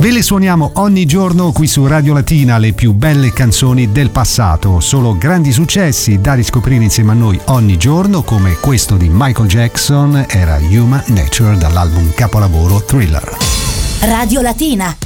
Ve le suoniamo ogni giorno qui su Radio Latina, le più belle canzoni del passato, solo grandi successi da riscoprire insieme a noi ogni giorno, come questo di Michael Jackson, era Human Nature dall'album capolavoro Thriller. Radio Latina.